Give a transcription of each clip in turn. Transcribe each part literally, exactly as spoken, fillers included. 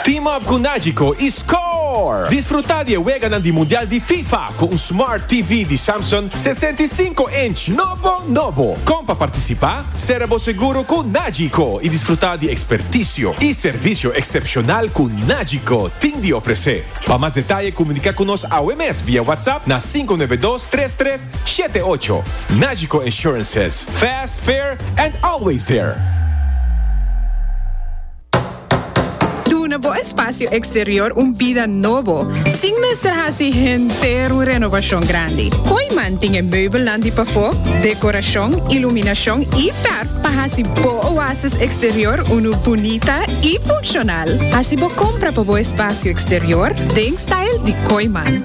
Team up com Nagico e score! Desfrutar de juega ng di Mundial di FIFA com um Smart T V de Samsung sessenta e cinco inch novo novo. Como para participar, será seguro com Nagico e desfrutar de experticio e serviço excepcional com Nagico tem de oferecer. Para mais detalhes, comunicar conosco ao M S via WhatsApp na cinco nove dois três três sete oito. Nagico Insurances. Fast, fair, and always there. Una boa espaço exterior, um vida novo. Sem mestra se render uma renovação grande. Coiman tem meubel landi para fo, decoração, iluminação e fer para assim boa oasis exterior, uma bonita e funcional. Assim bo compra para boa espaço exterior, tem style de Coiman.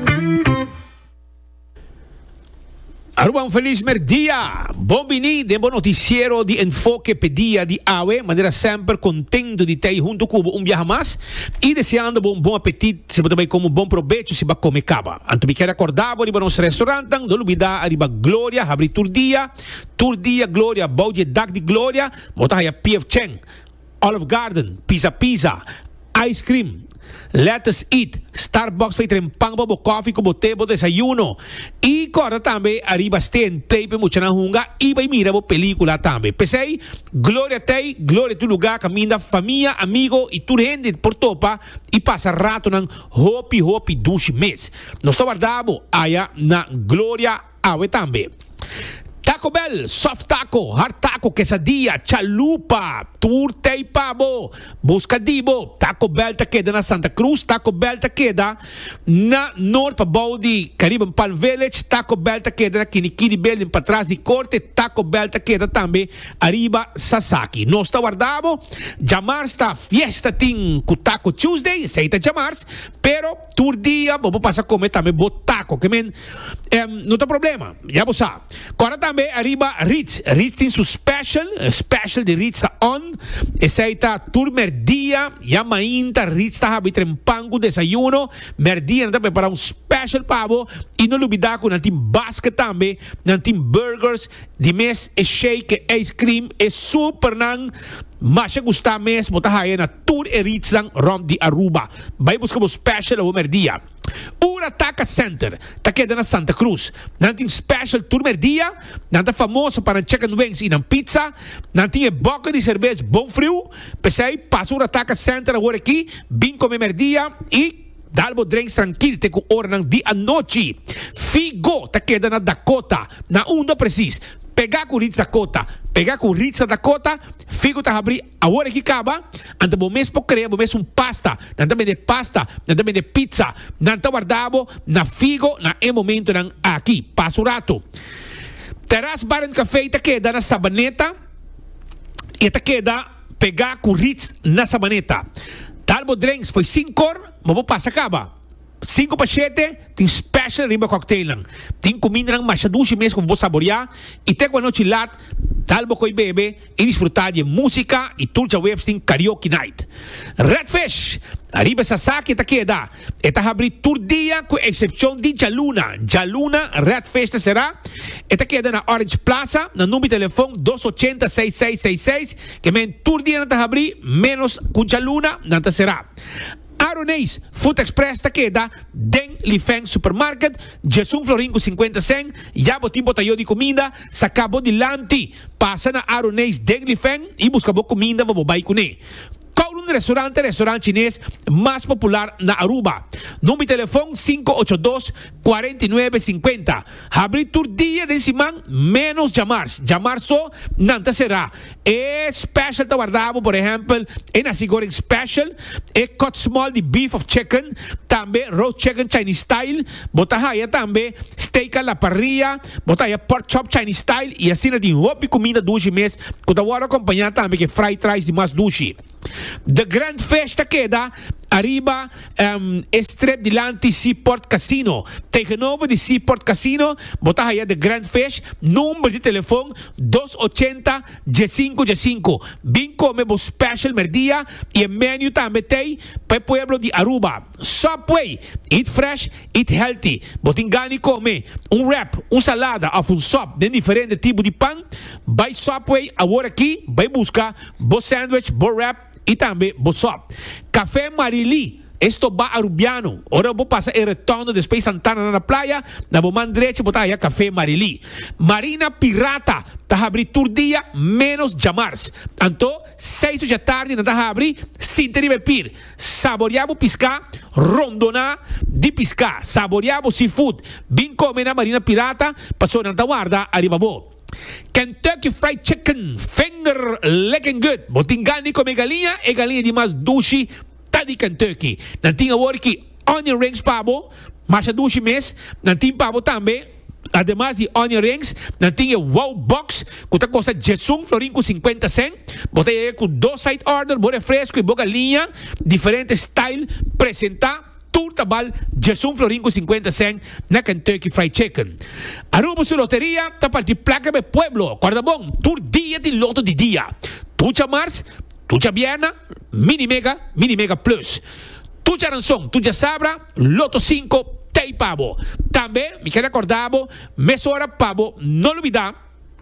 Aruba, un feliz merdia. Bom vini de bom noticiero di enfoque pedia di Awe, maneira sempre contento de ter junto com um dia mais e desejando um bom apetite, se também como um bom proveito se vai comer caba. Anto me quero acordar para nosso restaurante, não olvidar arriba Glória, abrir tur dia, tur dia Glória, bouge dag de Glória, botar a P F Cheng, Olive Garden, Pizza Pizza, ice cream. Let us eat. Starbucks fez trempang bo coffee com botebo desayuno. E agora também arriba stand play pe mucha na hunga e vai mira bo película também. Pensei, glória tei, glória tu lugar caminha família, amigo e tu gente por topa e passa rato nang hopi hopi dushi mês. Nós está guardado aya na glória awe também. Taco Bell, soft taco, hard taco, quesadilla, chalupa, turtei pavo, buscadibo, Taco Bell ta queda na Santa Cruz, Taco Bell ta queda na North pa Baudi, Caribbean Palm Village, Taco Bell ta queda na Kinikini Building para trás de corte, Taco Bell ta queda também arriba Sasaki. Nós está guardado, Jamars está fiesta ting com Taco Tuesday, seita Jamars, pero tur dia, vamos passar a comer também botaco, que men, um, não tem problema, já você sabe. Agora também arriba Ritz, Ritz tem su special, special de Ritz está on, essa aí está tur merdia, já mainta Ritz está habit trempango desayuno, merdia não está preparar um special pavo e não olvidar que não tem basket também, não tem burgers, de mês é shake, é ice cream, é super nang, mas eu gostar mesmo, tá aí na Tour e Ritz rom de Aruba. Vai buscar o special o merdia. Ura Taca Center, tá queda na Santa Cruz. Não tem special Tour merdia, não tá famoso para chicken wings e não pizza, não tem boca de cerveja bom frio. Pensei, passa Ura Taca Center agora aqui, bem comer merdia e dalbo drinks tranquilo te com hora de a noite. Figo, tá queda na Dakota, na onda precis. Pegar com Ritz Dakota, pegar com Ritz Dakota, figo tá abrir a hora que acaba, anda bom mês por criar, bom mês um pasta, não também de pasta, não também de pizza, não tá guardado na figo, na é momento não aqui, passa o rato. Terras Bar and Café tá queda na Sabaneta, e tá queda pegar com Ritz na Sabaneta. Dalbo drinks foi cinco horas, mas vou passar acaba. Cinco para sete, tem special riba cocktail lang. Tem comida ng masyadouche mesmo como vou saborear. E tem quando chilat, talbo ko'y bebe, e disfrutar de música e turja websting karaoke night. Redfish, arriba sa Sasaki ta queda. Eta abrir tur dia com exceção de Jaluna. Jaluna, Redfish será. Eta queda na Orange Plaza, na número de telefone dois oito zero, seis seis seis seis, que men tur dia na ta abrir, menos com Jaluna, não ta será. Aronês, Food Express ta queda, Den Lifeng Supermarket, Jesum Florinco cinquenta cent, Yabo Timbo Tayo de comida, Sacabo de Lanti, passa na Aronês Den Lifeng e busca boa comida, babobay ko ni. Kowloon Restaurante, restaurante chinês mais popular na Aruba. Número de telefone cinco oito dois, quatro nove cinco zero. Abrir tur dia de simang, menos Jamars. Jamar só, não será. É special ta guardado, por exemplo, é nasi goreng special, é cut small de beef of chicken, também roast chicken Chinese style, botahaya também steak a la parrilla, botahaya pork chop Chinese style, e assim na de hopi comida dushi mês, que ta wara acompanhar também que fried rice de mais dushi. The Grand Festa queda arriba um, Strep Dilanti Seaport Casino. Tegenover de Seaport Casino, botar aí The Grand Fest, número de telefone dois oito zero, cinco cinco. Bem come bo special merdia e menu também tem para o pueblo de Aruba. Subway, eat fresh, eat healthy. Botingani come um wrap, um salada, ou um sop, de diferente tipo de pão. Vai Subway, agora aqui, vai buscar bo sandwich, bo wrap, y también Bosop. Café Marili. Esto va a Rubiano. Ahora vos pasa el retorno después Santana na playa. Na boman derecha botar allá Café Marili. Marina Pirata. Tá abrir tur dia menos jamars. Anto, seis da tarde na tá abrir sin pir. Saboreabo piscar, rondona de piscar. Saboreabo seafood. Bim come na Marina Pirata. Passou na guarda arriba bo. Kentucky Fried Chicken. Finger licking good. Botingani come galinha e galinha de mais dushi. Tadi Kentucky. Nanti worki onion rings pabo, masha dushi mes, nanti pabo tambe. Además de onion rings, nanti wow box, kuta costa jesung florin com cinquenta cent. Botei com dois side order, bore fresco e boca linha, diferente style, presenta turta bal jesung florin com cinquenta cent na Kentucky Fried Chicken. Aruba su loteria, ta parti placa be pueblo, acorda bom, tur dia de loto de dia. Tucha mars, Tuja Viena, Mini Mega, Mini Mega Plus. Tuja Ransom, Tuja Sabra, Loto cinco, Tei Pavo. Também, me quero acordar, Mesora Pavo, não olvidar.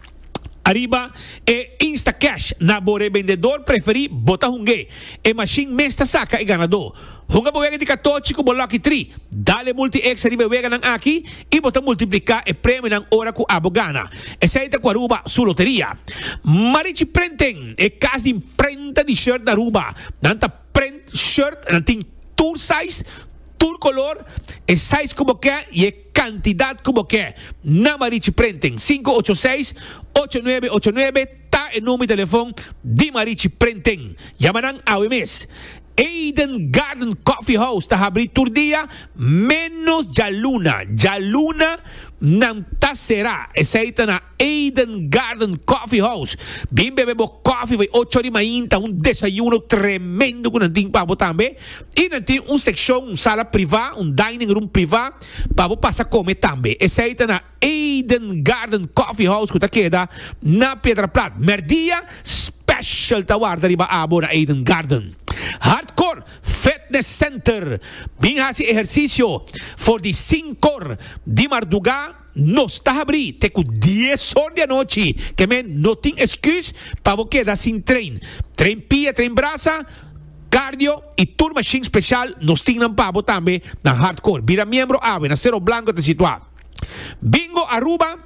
Arriba e Insta Cash. Na bore vendedor preferi bota hungue. E machine mesta saca e ganador. Hunga boega de catorze com Lucky três. Dale multi-ex arriba boega ng aqui e bota multiplicar e prêmio ng ora com abogana. E saita com Aruba su loteria. Marichi Prenten e casa imprenta de shirt da Aruba. Nanta print shirt, nanting tour size, tour color, e size como que e e cantidad como que. Na Marichi Prenten cinco ocho seis, ocho nueve ocho nueve. Ta el número de teléfono de Marichi Prenten. Llamarán a mes. Eden Garden Coffee House ta abrir tur dia menos Jaluna. Jaluna nam ta será. Essaita na Eden Garden Coffee House. Bim bebemos coffee vai ocho de mainta, un desayuno tremendo com nanting pabo tambe. E nanting un section, un sala privada, un dining room privado, pabo passa come tambe. Essaita na Eden Garden Coffee House que ta queda na Pedra Plata. Merdia special ta guarda riba abo na Eden Garden. Hardcore Fitness Center. Bem hasi ejercicio for the Sincor de Marduga. No está abri. Te cu diez horas de noche. Que men no tem excuse para você quedar sin train. Train pia, train brasa, cardio e tour machine special. Nos tinham pavo também na Hardcore. Vira membro ave na Cerro Blanco te situado. Bingo Aruba.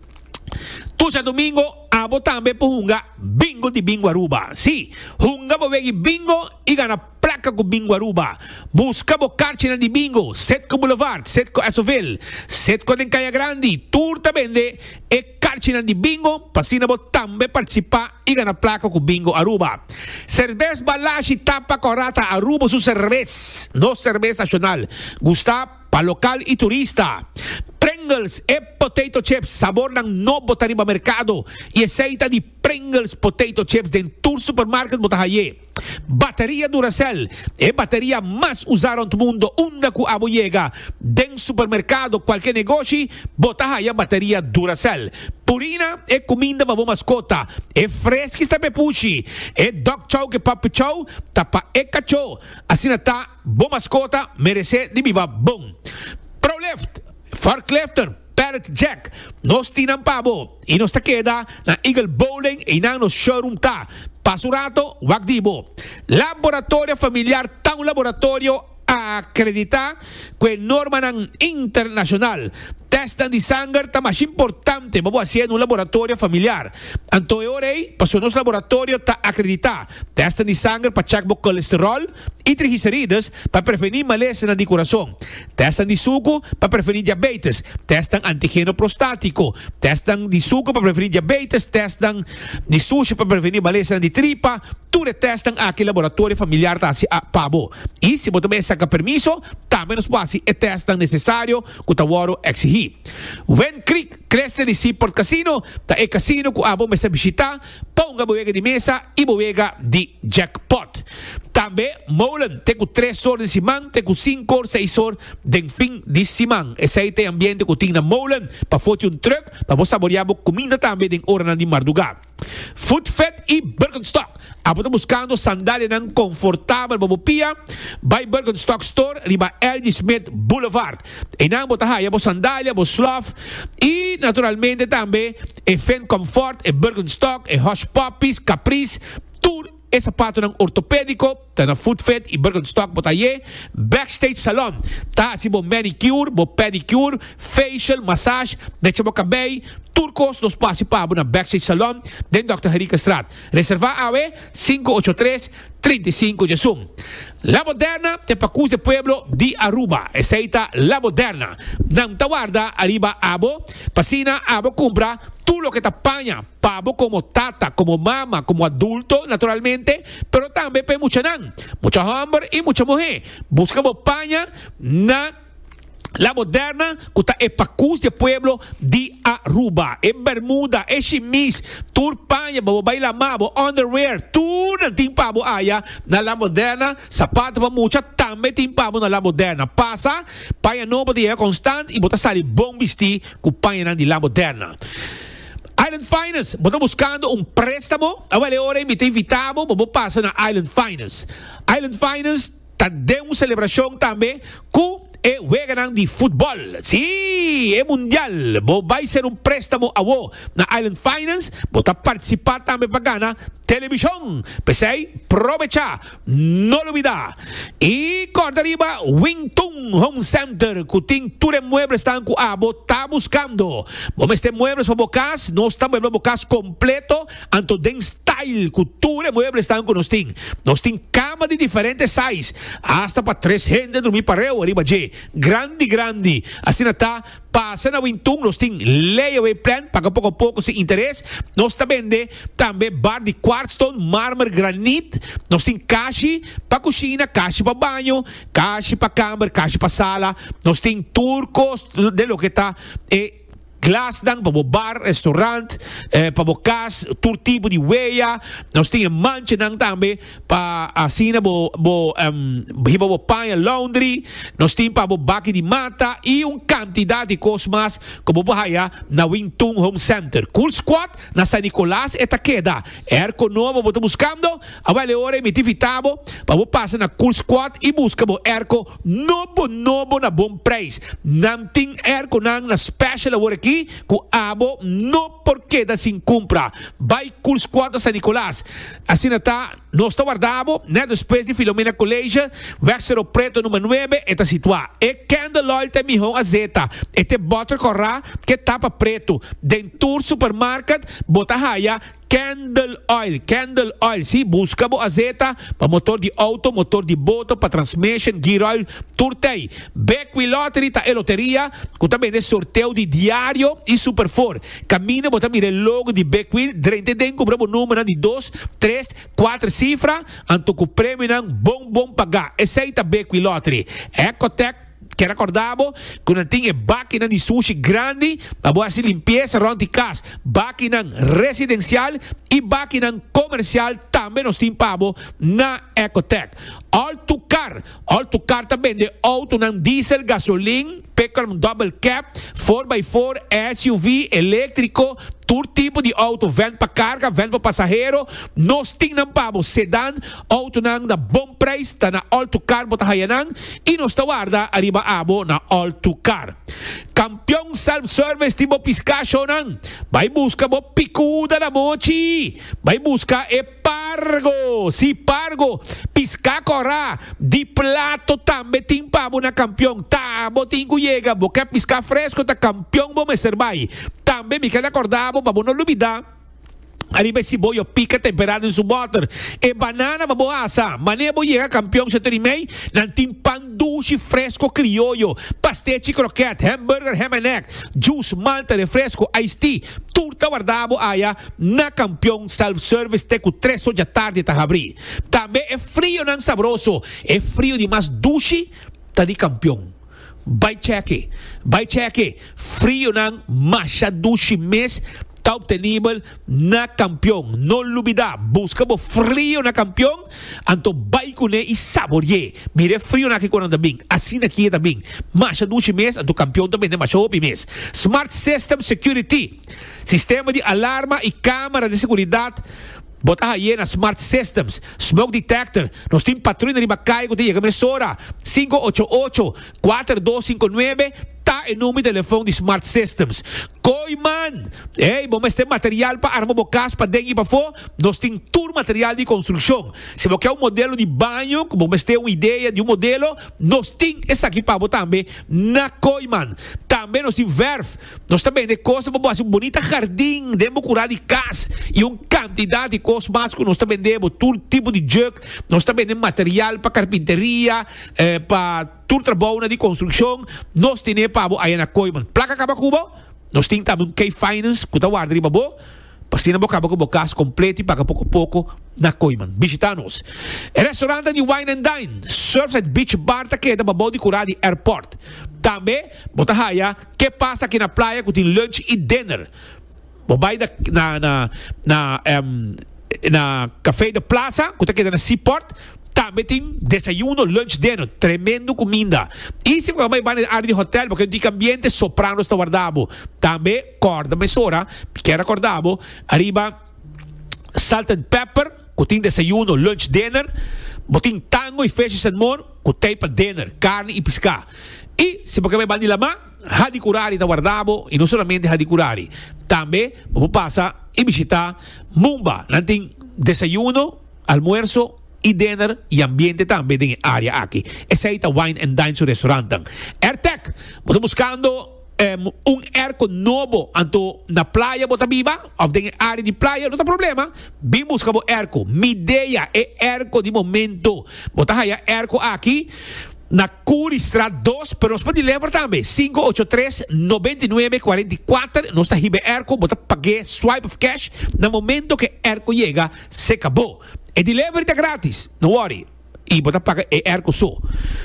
Tuja domingo, abo tambe po hunga bingo di Bingo Aruba. Si, hunga bo vegi bingo e gana placa com Bingo Aruba. Busca bo carcina di bingo, Setco Boulevard, Setco Asovil, Setco den Caia Grande, turta vende e carcina di bingo, pasina bo tambe participa e gana placa com Bingo Aruba. Cervez Balashi tapa corata Aruba su cervez, no cervez nacional. Gusta pa local e turista. Pringles e potato chips, sabor ng no botariba mercado. E aceita de Pringles potato chips den Tour Supermarket botahaye. Bateria Duracell e bateria mais usada no mundo. Unda ku abo llega den supermercado, qualquer negócio, botahaya bateria Duracell. Purina e comida babo mascota. E fresca está pepuchi. E dog chow que papi chow, tapa e cacho. Assim tá, bo mascota, merece de viva bom. Pro left, Fark Lefter, Parrot Jack, nos tinang pabo, e nos taqueda na Eagle Bowling e na nos showroom ta. Pasurato, Wagdibo. Laboratorio familiar, tan laboratorio acredita que norma ng internacional. Testan de sangue está mais importante. Vamos haciendo un laboratorio familiar. Antoeorei, pasó nos laboratorio está acreditado. Testan de sangue para check bo colesterol y triglicéridos para prevenir malestar de corazón. Testan de suco para prevenir diabetes. Testan antígeno prostático. Testan de suco para prevenir diabetes. Testan de sushi para prevenir malestar de tripa. Tú le testan aqui laboratorio familiar tá assim a pabo. E se você também saca permiso, também nos pode e testan necessário que o waro exigir. When Creek cresce de si por casino, ta e casino ku abo mesa bisita, ponga boega de mesa e boega de jackpot. Também Molen, te ku tres horas de simang, te ku cinco horas, seis horas de fin de simang. Esse tem ambiente ku tingna Molen, pa foto un truck, pa bo saborear bo comida também den hora na di Marduga. Food Fat e Birkenstock. Abo tá buscando sandália ng confortável babupia by Birkenstock Store, riba L G Smith Boulevard. E nang botahaya bo sandália, bo sloth e naturalmente também e Fen Comfort, e Birkenstock, e Hush Puppies, Caprice, Tour e sapato ng ortopedico, ta na Footfed e Birkenstock botaye, Backstage Salon, ta si bo manicure, bo pedicure, facial, massage, de mo cabay, turcos, nos pasi pa na Backstage Salon, den doctor Henrique Strat. Reserva awe cinco ocho tres, treinta y cinco Yasum. La Moderna, te Pacus de Pueblo di Aruba. Eseita La Moderna. Nang tawarda, arriba abo, pasina abo compra, tú lo que te apaña, pavo como tata, como mama, como adulto, naturalmente, pero también pe mucha nan, mucha hombre y mucha mujer. Buscamos paña na La Moderna, kuta e Pacus de Pueblo di Aruba, e Bermuda, e Chimis, tur paña, babo baila mabo, underwear, tur na timpabo aya na La Moderna, sapato pa mucha, tambe timpabo na La Moderna. Pasa, paña no pati e constant, e bota sali bom visti, ku paña na di La Moderna. Island Finance, bota buscando um préstamo, awale ora mi te invitamo, babo pasa na Island Finance. Island Finance, ta de uma celebração também, ku e weganang di football. Sí, é mundial. Bo vai ser um préstamo awo na Island Finance. Bota participar também pagana televisão. Pesei, provecha, no olvida. E corda arriba, Wingtung Home Center. Kuting ture muebles están ku abo, tá buscando. Bom este muebles para bocas, no está muebles bocas completo, anto den style. Ture muebles están ku nos ting. Nos ting cama de diferentes size. Hasta para tres gente dormir pareo arriba J. Grande, grande. Assim está, passa na Wingtung, nós tem layaway plan, paga pouco a pouco sem interesse. Nós também vende também bar de quartzstone, mármore, granite. Nós tem caixa para cozinha, caixa para banho, caixa para câmara, caixa para sala. Nós tem turcos de lo que está eh, glass dan para bar, restaurante, eh, para casa, todo tipo de weia. Nós temos mancha dan também para assim bo bo um, hiba bo panha laundry. Nós temos para bo baki de mata e uma quantidade de cosmas como bahaya na Wingtung Home Center. Cool Squad na San Nicolás eta queda. Erco novo boto buscando, avale ore mi tivitabo, para bo passa na Cool Squad e busca bo erco novo novo na bom preço. Não tem erco nang na special agora aqui. Com abo, no porque da sin compra. Vai Cool Squad San Nicolás. Assim está, nós está guardado, né? Depois de Filomena Colégio, Vexero Preto número nove, está situado. E Candle Oil tem mijão azeta. Este bottle corra que tapa preto. Dentur supermarket, bota raia. Candle Oil, Candle Oil, sim, busca bo azeta para motor de auto, motor de boto, para transmission, gear oil, turtei. Beckwith Lottery, tá e loteria, que também é sorteio de diário e super for. Camina, bota mire logo de Beckwith, drente den, compramos número de dois, três, quatro cifra, anto que o prêmio não bom, bom pagar. Aceita Beckwith Lottery. Ecotec, que recordamos que não tinha máquina de sushi grande para boa limpeza rond casa, máquina residencial e máquina comercial também nós temos na Ecotec. Altucar, Altucar também de auto não diesel, gasolina, pickup double cab, four by four, S U V, elétrico, todo tipo de auto, van para carga, van para passageiro, nós temos pabo sedã, auto nang na bom preço, tá na Altucar, bota hayanang, e nós tá guarda arriba abo na Altucar. Campeão self-service tipo piscacho nang, vai buscar bo picuda na mochi, vai buscar e pargo, si pargo, pisca corra, di plato também tem pabo na campeão, tá, botin cuyega, bo quer piscar fresco, tá campeão, bo me serbai, também me quer acordar, bo não olvidar. Arriba si boyo pica temperado em su butter. E banana baboasa. Mané boyega campeão se terimei. Nantim pandushi fresco criollo. Pastete croquete. Hamburger ham and egg. Juice, malta, refresco, iced tea. Turta guardabo aya na campeão self-service teco três horas da tarde tá abrir. Também é frio não sabroso. É frio de mais dushi tá de campeão. Vai cheque. Vai cheque. Frio não macha dushi mês. Está obtenível na campeão. Não olvida, busca bo frio na campeão, anto vai com e saboreie. Mire frio na que quando também, assim aqui também. Mas a duas mês, anto campeão também de mais oito mês. Smart System Security, sistema de alarma e câmara de segurança. Bota aí na Smart Systems, Smoke Detector. Nós temos patrulha de Bacai, que tem a emissora cinco oito oito, quatro dois cinco nove. Tá ta e número de telefone de Smart Systems. Koi man, hey, bom este material para arma bocas para dengue para fo, nós tem tour material de construção. Se você quer um modelo de banho, bom este uma ideia de um modelo, nós tem essa aqui para também na Koi man. Também nós tem verf, nós também de coisa para fazer um bonito jardim, demos curar de casa e uma quantidade de coisas mais que nós também demos todo tipo de jug, nós também temos material para carpinteria, eh, para todo trabalho de construção, nós temos para aí na Koi man. Placa acaba cubo. Nós temos também um K-Finance, que está guardando riba bo, para se não acaba com o caso completo e paga pouco a pouco na Coiman. Visita-nos. Restaurante de Wine and Dine, Surfside Beach Bar, que é da babo de curar de airport. Também, bota raia, que passa aqui na praia, que tem lunch e dinner. Bobai na, na, na, um, na café da plaza, que está aqui na Seaport, também tem desayuno, lunch, dinner, tremendo comida. E se você vai na área de hotel, porque tem ambiente soprano está guardado. Também, corda, mesura, que era acordado, arriba salt and pepper, que tem desayuno, lunch, dinner, botin tango e fishes and more, que tem para dinner, carne e pesca. E se você vai na lama, hadi curari está guardado, e não somente hadi curari. Também, vamos passar e visitar Mumba, lá tem desayuno, almuerzo, e dinner e ambiente também tem área aqui. Esse aí é o Wine and Dine, seu restaurante. AirTech, estou buscando um, um airco novo anto na praia, bota viva, ou tem área de praia, não tem problema. Bem busca o airco. Minha ideia é airco de momento. Bota aí airco aqui, na Curistrat dois, pero nós podemos levar também. cinco oito três, nove nove quatro quatro. Nós está ribe airco, bota pague swipe of cash. No momento que airco chega, se acabou. E delivery está grátis, não worry. E você paga é erco só.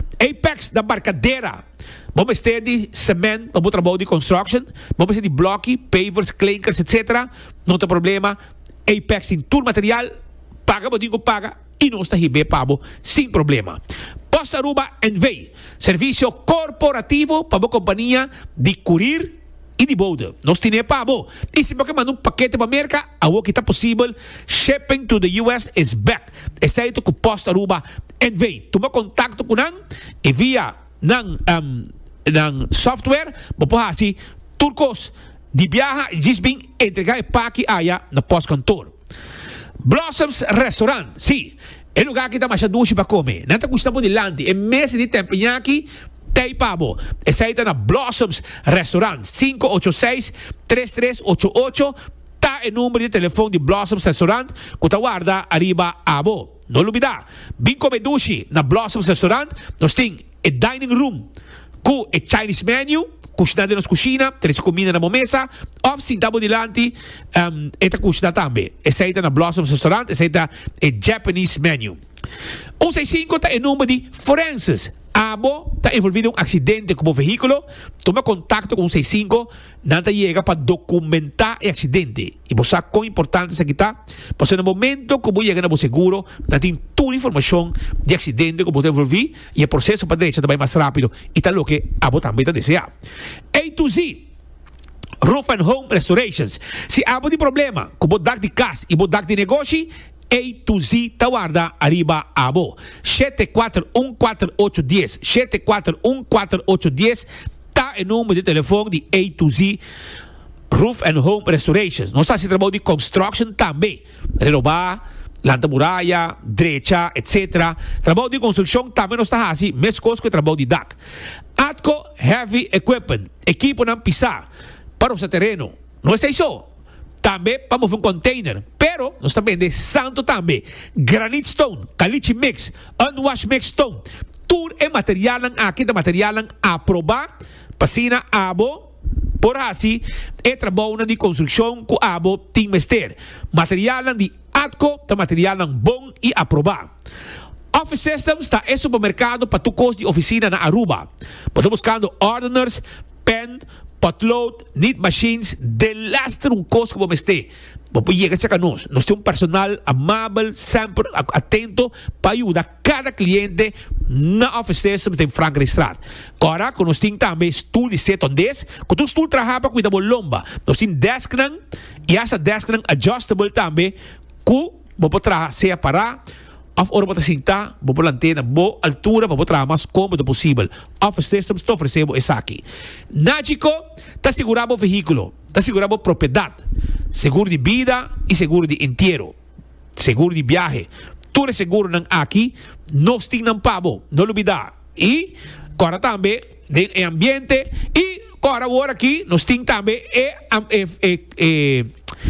Apex da barcadeira. Vamos ter de cimento, vamos trabalhar de construction, vamos ter de bloque, pavers, clinkers, etcétera. Não tem problema. Apex tem todo material, paga, botinho paga, e nós está ribe pago, sem problema. Posta Aruba and Way, serviço corporativo para a companhia de curir e de boda. Nós temos pago. E se você manda um paquete para a América, a o que está possível, shipping to the U S is back. Exceto com Posta Aruba and Way. Toma contato com nang e via nang um, nang software, vou assim, turcos de viaja e diz bem entregar e paque aí na pós-cantor. Blossoms Restaurant, sim. É lugar que dá mais duche para comer. Não está custando de lante. É mês de tempo aqui. Tei pabo. Essa aí está na Blossoms Restaurant. cinco oito seis, três três oito oito. Tá o número de telefone de Blossoms Restaurant. Que tá guarda arriba abo. Não olvidar. Bem comer duche na Blossoms Restaurant. Nós temos o dining room com o Chinese menu. Cucinare na cucina, três comida na mesa, ou se dá dilante, um, esta cucina também. Essa aí está na Blossoms Restaurant, essa aí está o Japanese menu. um seis cinco está em número de forenses. Abo está envolvido em um acidente com o veículo, toma contato com um seis cinco, nada chega para documentar o acidente. E você sabe quão importante isso aqui está? Porque no momento que você chega no seguro, não tem toda a informação de acidente que você envolvido e o processo para direita também mais rápido. E tal que abo também está desejando. A to Z. Roof and Home Restorations. Se abo de problema com o de casa e o de negócio, A to Z Tawarda arriba abo. sete quatro um quatro oito um zero. sete quatro um quatro oito um zero. Tá o número de telefone de A to Z Roof and Home Restorations. Nós estamos trabalhando de construction também. Renovar, lanta muralha, direita, etcétera. Trabalho de construção também nós estamos assim. Mesmo coisa que trabalho de D A C. Atco Heavy Equipment. Equipo não pisar para o seu terreno. Não é isso. Também para mover um container. Pero, nós também de santo também. Granite stone, caliche mix, unwashed mix stone. Tudo é material aqui, da material aprovar, passina abo, por assim, é trabalho de construção com abo tem mester. Material de Atco, é material bom e aprovar. Office Systems está em supermercado para tu custo de oficina na Aruba. Você buscando ordiners, pen, potload, need machines, de lastre um custo que você tem. Você chega a nós. Nós temos um personal amável, sempre atento para ajudar cada cliente na Office Systems de Franklin Street. Agora, nós temos também stool de sete ondes, que tu stool trabalha com a lomba. Nós temos desk e essa desk adjustable também, que você pode trabalhar, seja para of ora bota sinta, bo plantena, bo altura, bo trabalhar mais cômodo possível. Office Systems te oferecemos essa aqui. Nagico te seguramos o veículo, te seguramos propriedade, seguro de vida e seguro de inteiro, seguro de viagem. Tudo é seguro não aqui, nós temos pabo, não olvidar. E agora também em ambiente e agora agora aqui nós temos também é é é é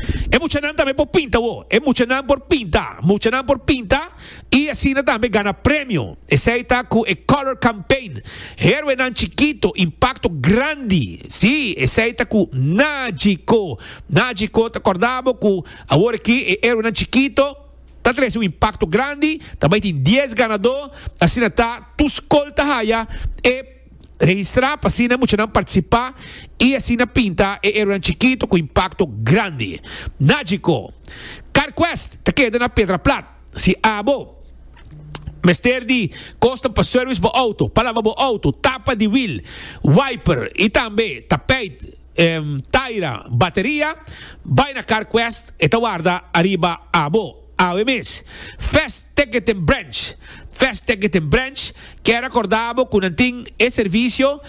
é muito não também por pinta, wo. É muito não por pinta, muito não por pinta e assim também ganha prêmio. Esse aí tá com a color campaign. Héroe não chiquito, impacto grande. Sim, esse aí tá com Nagico. Nagico, te acordamos com agora aqui é héroe não chiquito. Tá trazendo um impacto grande, também tem dez ganadores, assim tá, tu escolta raia e registrar, para assim não muito participar, e assim na pinta, e era um chiquito com impacto grande. Nagico, CarQuest, te queda na Pedra Plata, se abo, Mister de custom para service bo auto, palama bo auto, tapa de wheel, wiper, e também tapete, um, taira, bateria, vai na CarQuest, e te guarda arriba abo. A O M S, Fast Ticket and Branch, Fast Ticket and Branch, que era acordado com um serviço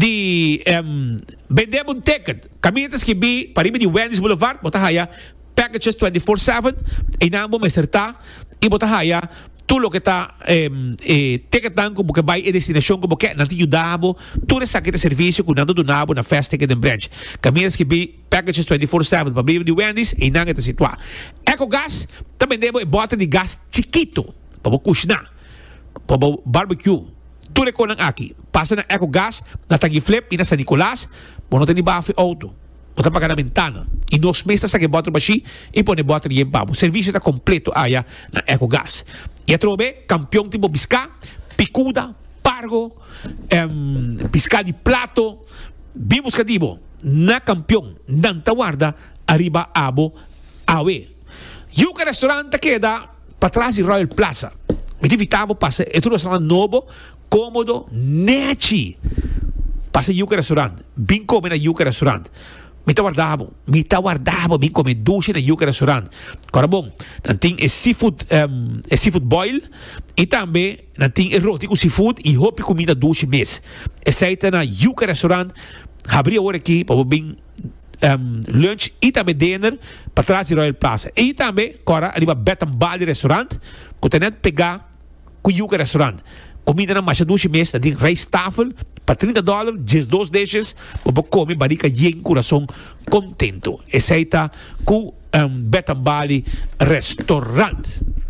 de um, vender um ticket, caminhas que vi para ir de Wendy's Boulevard, botar aí packages vinte-quatro sete, e não vou me acertar, e botar aí tudo o que está eh, eh, ticketando como que vai a destinação como que não te ajudava, tudo esse aqui de serviço que não do nabo na Fast Ticket and Branch, caminhas que vi packages vinte-quatro sete para ir de Wendy's e não te situar. EcoGás também deve bota de gás chiquito para cozinhar, para barbecue, tudo é com aqui. Passa na EcoGás, na Tangi Flip e na San Nicolás, mas não tem bafe auto. Bota pagar na ventana. E nós mesmos sa que bota baixi e põe bota de empabo. O serviço está completo aí na EcoGás. E a trobe, campeão tipo piscar, picuda, pargo, um, piscar de plato, vimos que digo, na campeão, nanta guarda, arriba abo, awe. Yuca restaurante queda para trás de Royal Plaza. Me invitavo, passa, é tudo restaurante novo, cômodo, neti. Passa Yuca restaurante, bem come na Yuca restaurante. Me guardava, me guardava, bem come duche na Yuca restaurante. Agora bom, não tem é seafood, um, é seafood boil e também não tem erótico seafood e roupa comida duche mês. Essa aí tá na Yuca restaurante, abri agora aqui para bem um, lunch e também dinner para trás de Royal Plaza. E também agora ali para Bet and Bali restaurante, que tem que pegar com Yuca restaurante. Comida na marcha duche mês, tem rice tafel para trinta dólares, dezesseis dishes, para comer barica e em coração contento. Esse aí está com um, Bet and Bali restaurante.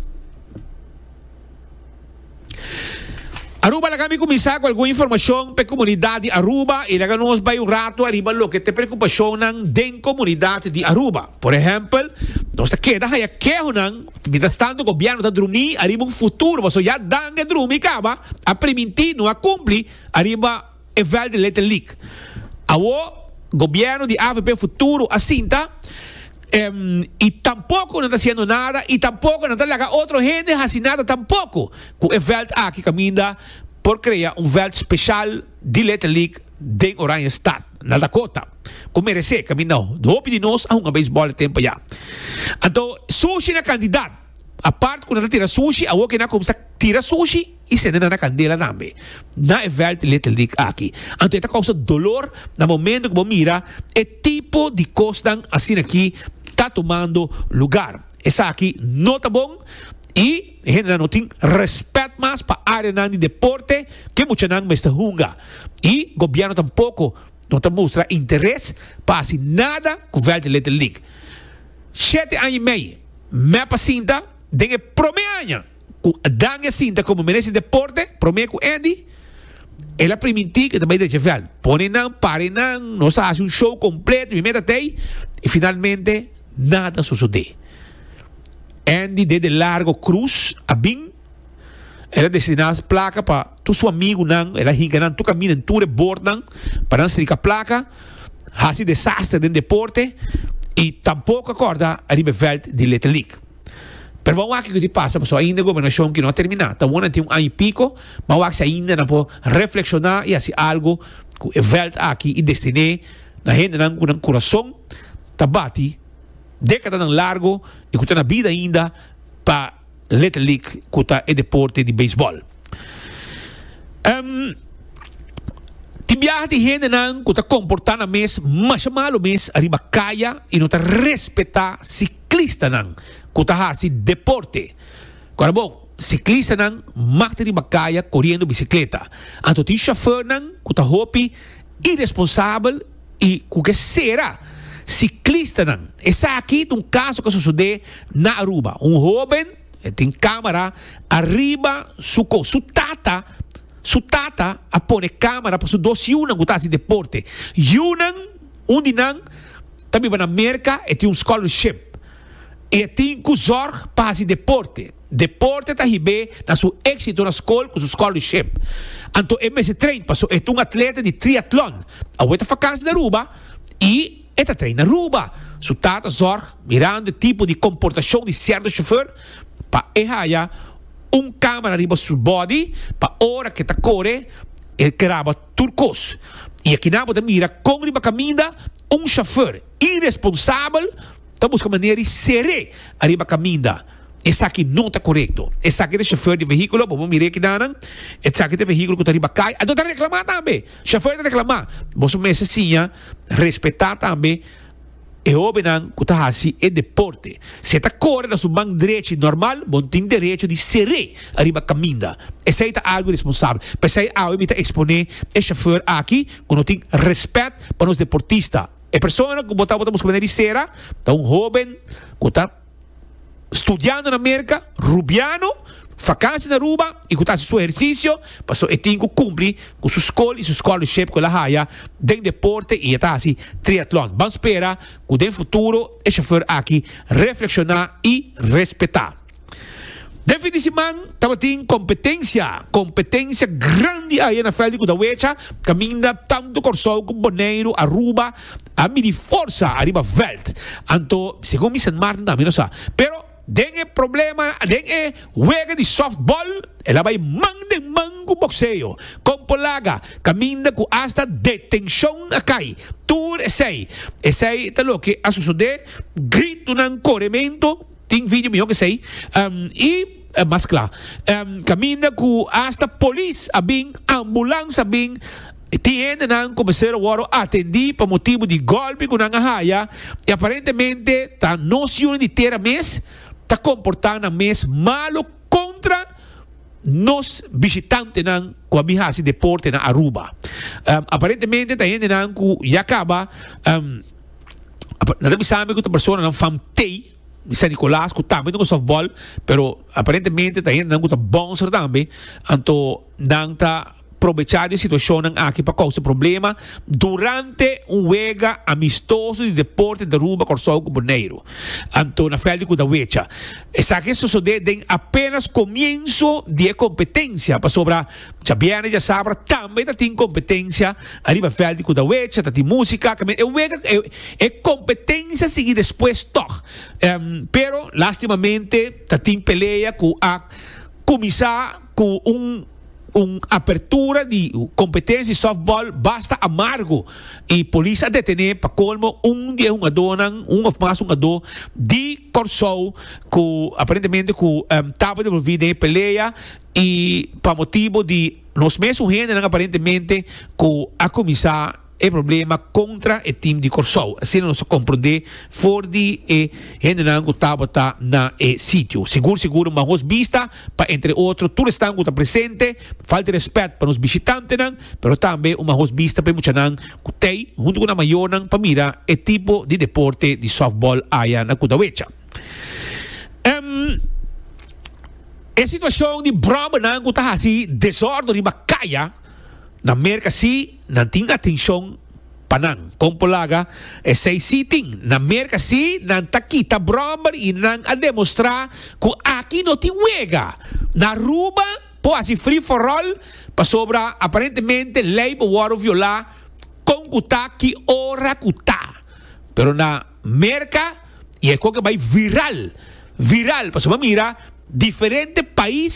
Aruba, lá kami começar com alguma informação para a comunidade de Aruba e lá nós vai um rato arriba lo que te preocupação den comunidade de Aruba. Por exemplo, nós está queda aí que não, mientras tanto o governo está druni arriba um futuro, mas já dangue drumi caba a permitir não a cumprir arriba evel de Little League. O governo de A V P futuro assim tá. Um, e tampouco não está fazendo nada e tampouco não está ligando outra gente assinada tampouco com o evento aqui caminha por criar um evento especial de Little League de Orange State na Dakota como merece caminha do hopi de nós a um beisebol de tempo já então sushi na candidato a parte quando tira sushi a outra começa a tirar sushi e se na candela também na evento Little League aqui então esta causa dolor no momento que mira é tipo de costa assim aqui está tomando lugar. Essa aqui não está bom e a gente não tem respeito mais para a área de deporte que muita gente está hunga. E o governo tampouco não está mostrando interesse para assim nada com o Verde Little League. Sete anos e meio, me pacinta, dengue promeanha, com a dangue cinta como merece deporte, promete com Andy, ela permitiu que também deixe velho. Põe não, pare não, nós faz um show completo, me mete até aí, e finalmente nada sucedeu. Andy de largo cruz a bim ela desenhou as placas para tu seu amigo não ela rica não tu caminha tu de bordo para não ser a placa há se desastre no deporte e tampouco acorda a Ribeirão de Little League. Pero vamos aqui que te passa, mas ainda a governação que não termina. Está bom, tem um ano e pico, mas vamos ainda não pode reflexionar e assim algo que é velho aqui e destiné na gente não com um coração tá bate década tão largo e que tem a vida ainda para Little League, kuta e deporte di baseball. Um, Timbiaha ti gente nang kuta comportar na mes, mas malo mes, arriba kaya, e não ta respeitar ciclista nang, kuta ha si deporte. Agora bom, ciclista nang makta arriba kaya, correndo bicicleta. Anto ti chauffeur nang, kuta hopi, irresponsável e kuke será ciclista nang. Essa aqui é um caso que sucede na Aruba. Um jovem tem câmera arriba su co, su tata, su tata a pone câmera para su dosi una gutasi deporte. Yunan, um dinang, também vai na América e tem um scholarship. E tem que zorg para si deporte. Deporte tá ribe na su êxito na escola com su scholarship. Anto M S trein passou é um atleta de triatlon. A outra vacança na Aruba e esta treina na Aruba. Su tata zorg mirando o tipo de comportação de certo chauffeur para errar um câmera riba su body para hora que tá corre e grava turcos. E aqui na boda mira com riba caminda um chauffeur irresponsável tá busca maneira de ser arriba caminda. Essa aqui não está correto. Essa aqui é chauffeur de veículo, vamos mirar aqui nanan. Essa aqui é veículo que está arriba cai. A doutora reclamar também. Chauffeur está reclamar. Você mesmo sim, respeitar também. E o benan que está assim é deporte. Se está correndo na sua mão direita normal, você tem direito de ser arriba caminda. Essa aí está algo responsável. Mas aí a está exponer o chauffeur aqui, quando tem respeito para os deportistas. A pessoa que botar botar buscar maneira de ser, está um jovem que está estudando na América, rubiano, vacança na Aruba, e que está seu exercício, passou e tem que cumprir com sua escola e sua scholarship com a raia, de deporte e está assim, triatlon. Vamos esperar que no futuro, o chauffeur aqui reflexionar e respeitar. De fim de semana, estava tendo competência, competência grande aí na Félix da Uecha, caminha tanto Corsol como Bonaire, Aruba, a mim de força arriba Welt. Anto, segundo me San Martin também não sabe. Pero, tem é problema, tem é wega de softball, ela vai man de mango boxeio. Com polaga, caminha com hasta detenção a cai. Tour essay. Essay, tá louco, a suceder, grito ng corremento, tem vídeo meu que sei, um, e uh, mas claro, um, caminha com hasta polícia, a bem, ambulância, a bem, tiene nang começar a atender para motivo de golpe com nang ahaya, e aparentemente tá noção de ter mês, tá comportando mês malo contra nos visitantes nang com a bihasi deporte na Aruba. Um, aparentemente tá indo nang com Yakaba, um, nada me sabe que a pessoa não famtei San Nicolás, que também tem softball, pero aparentemente também não tem bom ser também, então não está aprovechar a situação aqui para causar problema durante um wega amistoso de deporte de Aruba, Corsol e Bonaire. Então, na Félix da Uecha. Essa que sucede apenas começo de competência para sobre Chabiana já sabe, também tem competência arriba Félix da Uecha, tem música, é wega é competência seguir depois toch. Um, pero lastimamente tem peleia com a começar com um uma apertura de competência de softball basta amargo e polícia detener para colmo um dia um adona um of mais um ador de Corsol que aparentemente que um, estava envolvido em peleia e para motivo de nos mesmos gente aparentemente que a começar é problema contra o time de Corsol. Assim não se compreende for de e gente não estava na e sítio. Seguro, seguro, uma vista para entre outros, tudo está presente, falta de respeito para os visitantes, mas também uma vista para muitos que tem, junto com a maior, para mirar o tipo de deporte de softball aí na Kudawecha. Um, a situação de Brahma não está assim, desordem de Bacaya, na América sim, não tem atenção panang. Como polaga, é sei sitting. Na América sim, não está quita bromber e não a demonstrar que aqui não tem wega. Na Aruba, pô, assim free for all, para sobra, aparentemente, lei para violar com kuta que ora kuta. Pero na América, e é coisa que vai viral. Viral, para sobra, mira, diferente país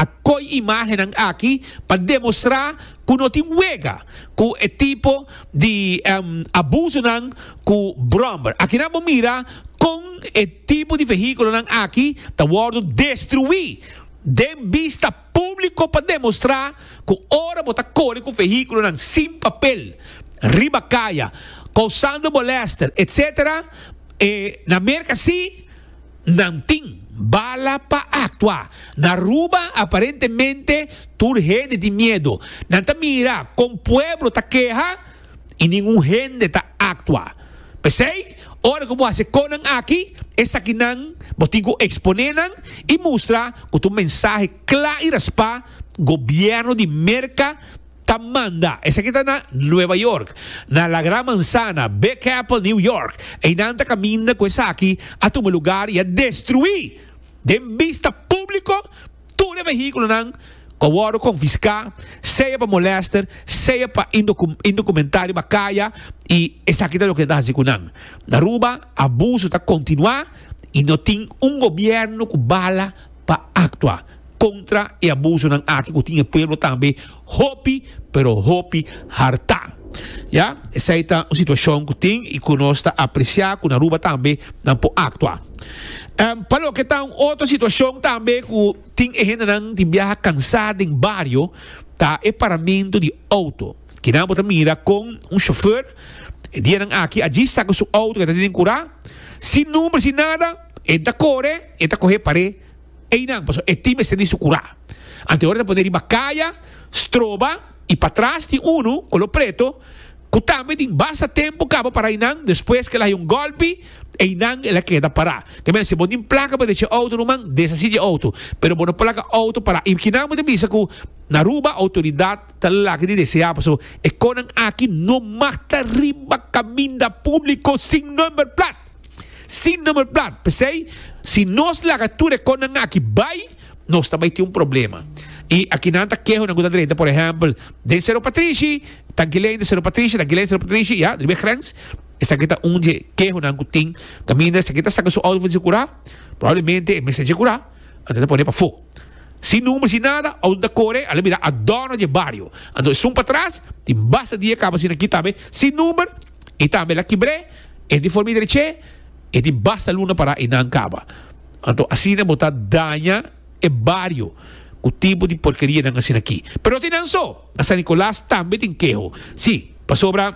a koi imagen ang aki para demonstrar que não tem huega, que é tipo de um, abuso ng ku Bromber. Aqui na mira com é tipo de veículo ng aki tawado destruir de vista público para demonstrar que ora bota corre com veículo ng sem papel, ribacaya, causando molester, etcétera. Eh, na América sim, não tem bala para actuar. Na Aruba, aparentemente, tu gente de medo. Nanta mira, com pueblo ta queja e nenhum gente ta actua. Pensei, ora como hace conan aqui, essa aqui não, botigo exponenan e mostra que tu mensagem claro para governo de América manda. Essa aqui está na Nova York, na La Gran Manzana, Big Apple, New York. E nanta caminha com essa aqui a tomar lugar e a destruir de vista público todo o veículo não com confiscar, seja para molester, seja para indocumentário bacaia e essa aqui é o que está fazendo. Na Aruba, abuso está continuar e não tem um governo com bala para actuar contra o abuso ng aki que tinha pueblo também hopi pero hopi harta. Ya, essa é a situação que tem e que nós está apreciar que na Aruba também não pode actuar. Um, para o que está outra situação também que tem gente não tem viaja cansada em barrio tá é paramento de auto que não pode mirar com um chofer dia não aqui a diz saca seu auto que está tendo curar sem número sem nada é da corre é da correr pare e não passou é time se diz curar ante hora de poder ir bacaia stroba e para trás tem uno com o preto que também tem bastante tempo acaba para inang depois que ela hay um golpe e inang ela queda parar que bem se bom tem placa para deixar auto no man desassi de auto pero bom placa auto para e que não me visa que na Aruba autoridade tal lá que deseja passou e conan aqui não mata riba caminda público sem number plate sem number plate pensei se nós lá captura conan aqui vai nós também tem um problema e aqui não está quejo na direita por exemplo de Cerro Patrici Tanquilen de Cerro Patrici Tanquilen de Cerro Patrici ja de grens essa aqui está onde quejo na tem caminho essa aqui está saca seu auto de curar provavelmente é mensagem de curar até poner para fogo sem número sem nada onde corre ali mira a dona de barrio então sum para trás tem basta dia acaba assim aqui também sem número e também lá quebré é de forma direita e de basta luna para e não acaba então assim é botar danha é barrio o tipo de porqueria não assim aqui. Pero tem não só. A San Nicolás também tem quejo. Sim, passou para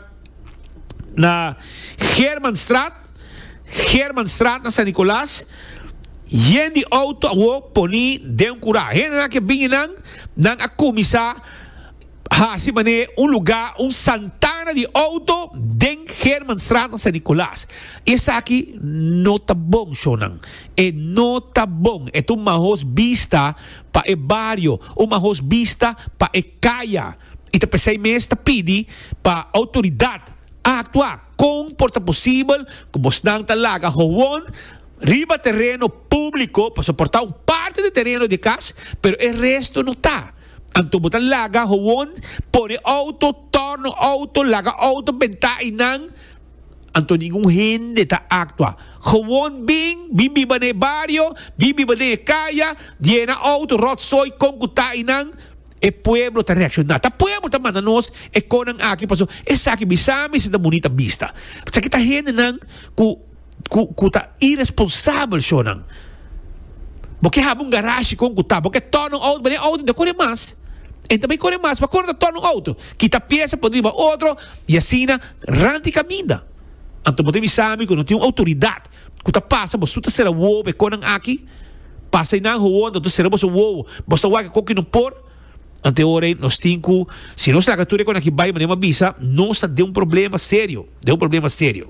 na Hermannstraat, Hermannstraat na San Nicolás, yen de auto a poni de um cura. Yen na que vinha nang nang a comisa ha si mane um lugar, um Santana de auto den Hermannstraat na San Nicolás. Essa aqui não tá bom, Shonang. E não tá bom. É uma host vista para o barrio, uma host vista para o caia. E te pensei mesmo te pedi para a autoridade a actuar com porta possível, como estão talaga, hoon, riba terreno público para suportar uma parte do terreno de casa, pero o resto não está. Anto botan laga, hoon, pone auto, torno auto, laga auto, benta inang, anto nenhum gente ta actua. Gewoon bing, bimbi bane barrio, bimbi bane kaya, diena auto, rotsoy, konkuta inang, e pueblo ta reaccionar. Ta pueblo ta mananos, e konang aki paso, e saki bisami sa bonita vista. Sa kita gente nang, ku, ku, ku ta irresponsável siya nang. Porque habang garage konkuta, porque torno auto, bane auto, de corre mais. E também corre mais, mas corre torno auto. Quita peça, pode ir outro, e assim, ranti caminha. Então, você me sabe que não tem uma autoridade. Quando passa, você está sendo uou, e quando aqui, passa na rua, então será você uou, você vai que não por. Então, ora, nós temos, se nós lá captura quando aqui vai, mas não visa, nós de um problema sério, de um problema sério.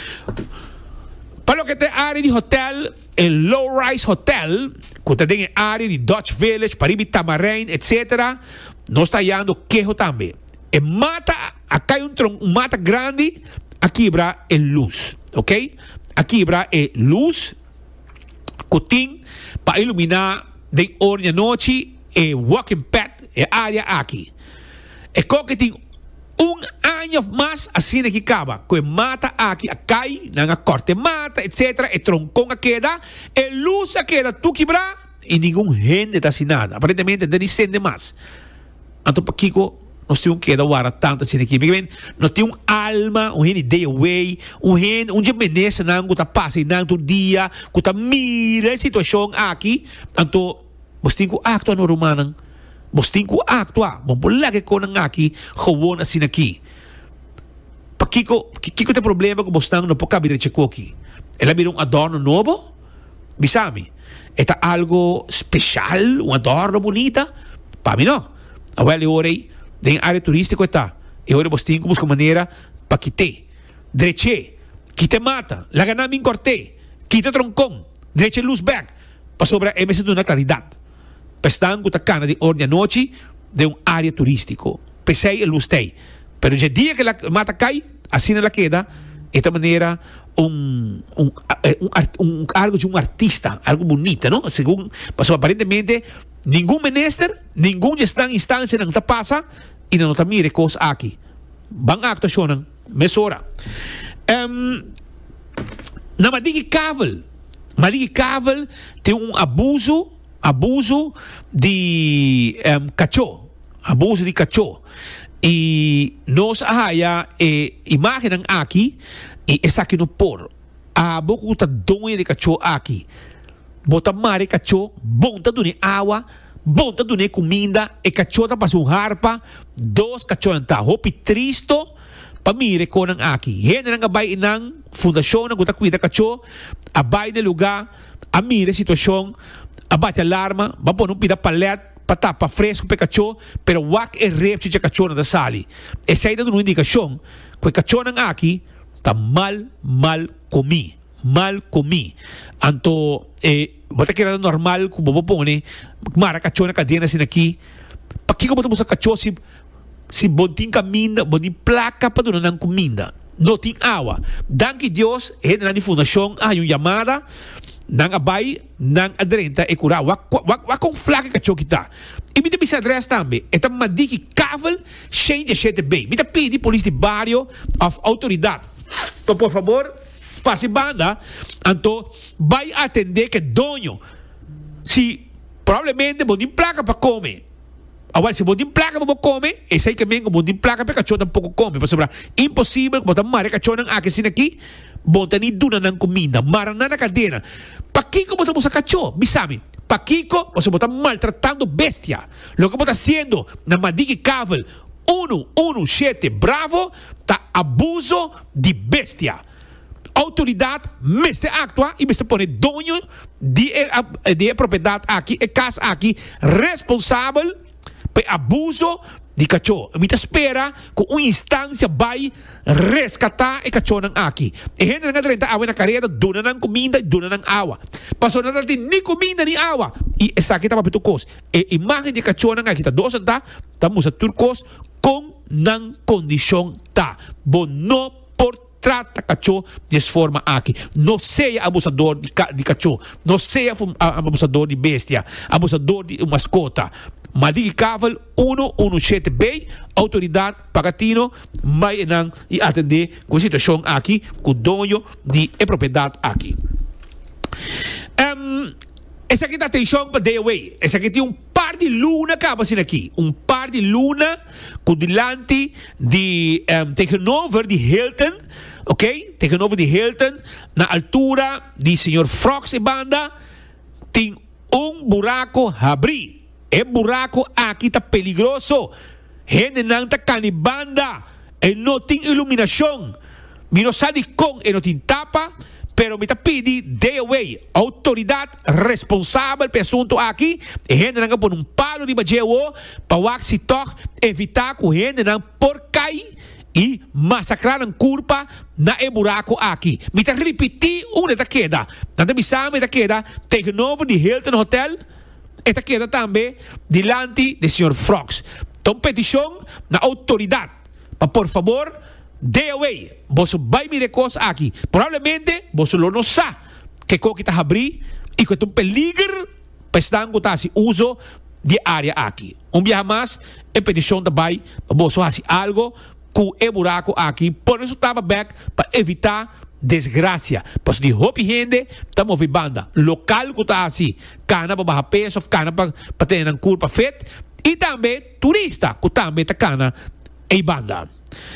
Para o que tem área de hotel, o Low Rise Hotel, que tem área de Dutch Village, Paribi Tamarine, etcétera, nós está indo quejo também. E mata, acá um tronco, um mata grande, aqui bra é luz, ok? Aqui bra é luz, que tem para iluminar de hora à noite, é walking path, é área aqui. É que tem um ano mais assim que acaba, que mata aqui, cai, na corte mata, etcétera, e troncão a queda, e luz a queda, tu quebra, y ningún gente está sin nada. Aparentemente, no dicen más. Anto Pakiko, nós temos que dar wara tanto assim aqui. Nós temos um alma, um gente day away, um gente, um dia menessa não que tá passa e não todo dia, que tá mira a situação aqui. Anto, nós temos que actuar no romano. Nós temos que actuar. Vamos por lá que conan aqui, gewoon assim aqui. Pakiko, Kiko tem problema com nós não pode caber de aqui. Ela vira um adorno novo, bisami. Está algo especial, um adorno bonita. Para mim não. Agora eu orei. Den área turística está. E agora você tem que buscar maneira para quitar. Dreche, quita mata, la ganami corte, quita troncão, dreche luz back, para sobre a M S de uma claridade. Pestan com a cana de ordem à noite de um área turístico. Pesei e luz tem. Pero o dia que a mata cai, assim ela queda, esta maneira um, um, um, um, um algo de um artista, algo bonito, não? Segundo, passou aparentemente, nenhum ministro, nenhum gestão instância não está passa e não está mire coisa aqui. Bang actuação, mesora. Um, na Madigi Kavel, Madigi Kavel tem um abuso, abuso de um, cachorro, abuso de cachorro. E nós ahaya e imaginam aqui e essa aqui no por. A boca está doia de cachorro aqui. Bota mare cachorro, bom tá dune água, bom tá dune comida, e cachorro tá passando harpa, dois cachorros tá hopi tristo, para mire conan aqui. Hena nga bay inang fundasyon na guta cuida cachorro, a bay de lugar, a mire situação, a bate alarma, ba pon um pida palet, patapa fresco pe cachorro, pero wak e repte de cachorro da sali. E saída de uma indicação, que o cachorro aqui tá mal, mal comi. Mal comi. Anto, eh, bota que era normal, como bobo pone, mara cachorro na cadena assim aqui. Pa que como estamos a cachorro se, se bontin caminda, bontin placa para donar ng comida. No ting awa. Dan que Deus, eh, na fundação, ah, yung llamada, nang abay, nang adrenta, e cura, wak, wak, wak kong flaca cachorro kita. E mita bisa adres tambe, eta madiki kavel, change sete bem. Mita pedi polícia de barrio, of autoridade. Então, por favor, passe banda, então, vai atender que dono, se provavelmente bonim placa para comer. Agora, se bonim placa para comer, esse aí que vem com bonim placa para cachorro tampouco come. Para sobrar, impossível, botar mare cachorro nang aqui, assim aqui, bota ni duna ng comida, marana na cadena. Pakiko mo sa cachorro, bisami. Pakiko, o sea, está maltratando bestia. Lo que está haciendo na Madigi Kavel uno uno siete Bravo, está abuso de bestia. Autoridade, meste actua e meste pone dono de, de propriedade aqui, e casa aqui, responsável por abuso de cachorro. A gente espera que uma instância vai resgatar o cachorro aqui. E gente não entra água na carreira, dona não comida e dona não água. Passou não tem nem comida nem água. E essa aqui está para turcos. E a imagem de cachorro aqui está dois está, estamos a turcos com não condição tá. Bom, não por trata cachorro dessa forma aqui. Não seja abusador de, de cachorro. Não seja abusador de bestia. Abusador de mascota. Madigi Kavel uno uno siete B, autoridade pagatino, vai nang e atender com a situação aqui, com o dono de propriedade aqui. Um, essa aqui dá atenção para day away. Essa aqui tem um par de luna acaba assim aqui. Um par de luna com delante de um, tegenover de Hilton, ok? Tegenover de Hilton, na altura de senhor Frogs e banda, tem um buraco abrir. E buraco aqui está peligroso. Gente não está canibanda. E não tem iluminação. Me não sabe com e não tem tapa. Pero me está pedindo day away. Autoridade responsável pelo assunto aqui. E gente não põe um palo de bageo para o axitor evitar que gente não por cair e massacrar a curva na e buraco aqui. Me está repetir uma da queda. Não está me da queda. Tegenover de Hilton Hotel. Esta queda também delante do senhor Frogs. Então, petição na autoridade. Para, por favor, day away. Você vai me recursos aqui. Provavelmente, você não sabe que coisa está abrir e que é um peligro para estar com uso de área aqui. Um dia mais, a petição também para você fazer algo com o buraco aqui. Por isso, estava back para evitar desgracia. Pas die hopi gente, tamo vi banda. Local kutasi, kana pa baha peso, kana pa paten ng kurpa fet. E tambe turista, kutambe takana e banda.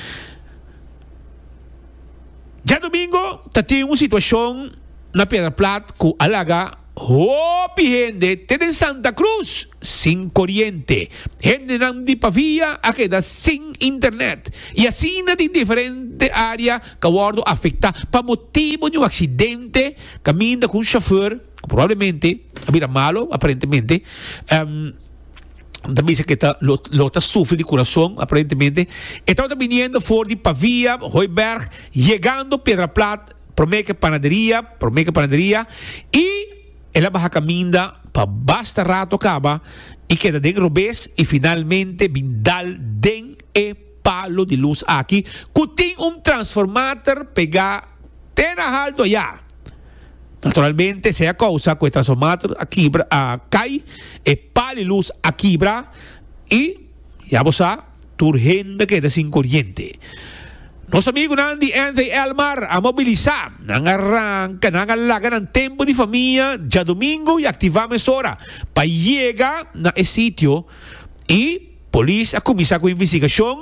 Já domingo, tati uma situação na Pedra Plata que alaga hopi gente de Santa Cruz sem corriente. Gente não de Pavia a queda sem internet. E assim na diferente área que o afeta para motivo de um acidente caminha com um chauffeur que provavelmente havia malo, aparentemente. Um, Também se que está lota sufre de coração, aparentemente. Estava viniendo por de Pavia, Hooiberg, chegando Pedra Plata, Promeca Panaderia, Promeca Panaderia, e ela vai caminhar para basta rato acaba e queda den robês e finalmente bindal den e palo de luz aqui, que tem um transformador pegar tena alto já. Naturalmente, se a causa que o transformador a quebra, a cai e pali luz a quebra e já você turgenda queda sem corrente. Nosso amigo Nandi Anthony Elmar a mobilizar, nangarranca, nangalaga ng tempo de família, já domingo e ativamos hora para chegar na sítio e polícia a começar com a investigação.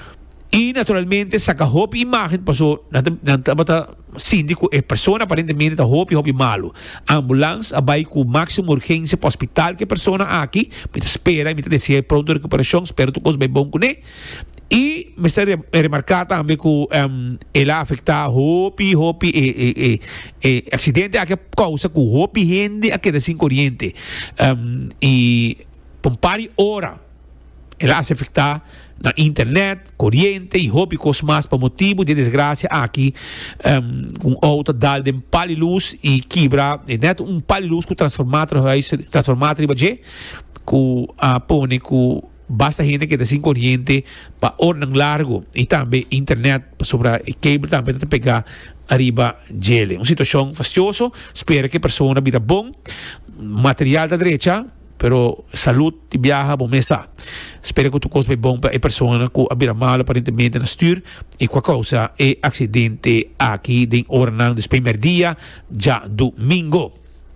E naturalmente saca hopi imagem passou nanta síndico e persona aparentemente da hopi hopi malo ambulância abai com máximo urgência para hospital que persona aqui me espera me dizer pronto recuperação espero tu coisa bem bom com ele e me está remarcar também que um, ela afeta hopi hopi e, e, e, e acidente aqui causa que hopi gente aqui da sem corrente um, e por pari hora ela se afeta na internet, corrente e hobby mais para motivo de desgraça aqui um, um auto dal de paliluz e quebra e net um paliluz que transformador transformador riba je que a pone que basta gente que tem sem corrente para ornang largo e também internet sobre o cable também para pegar arriba gele. Uma situação fastidiosa, espero que a pessoa vira bom, material da direita pero saúde e viaja bom mesa. Espero que tu coisa bom para a pessoa que abira mal aparentemente na stuur e com a causa é acidente aqui de hora de primeiro dia já domingo.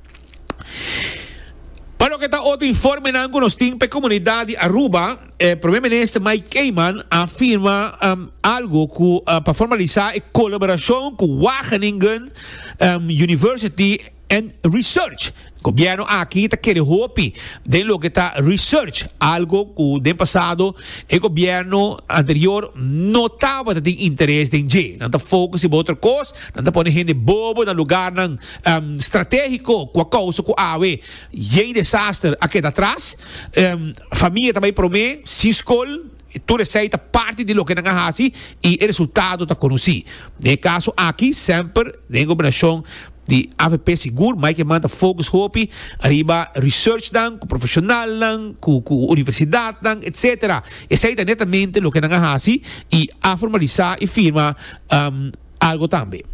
Para o que está outro informe na nos tem para a comunidade Aruba, eh, primeiro-ministro Mike Cayman afirma um, algo que, uh, para formalizar a colaboração com Wageningen um, University and Research. O governo aqui está querendo hopi de lo que está research, algo que no passado o governo anterior não estava tendo interesse em G. Não está focus em outra coisa, não está pondo gente bobo no lugar um, estratégico com a causa que há um desastre aqui atrás. Um, família também promete, se escola, tu receita parte de lo que não há e o resultado está conhecido. No caso aqui, sempre, na governação de A V P seguro, mas que manda focus hopi, arriba research dan, com profissional dan, com, com universidade dan, etcétera. Aceita netamente lo que não há e a formalizar e firma um, algo também.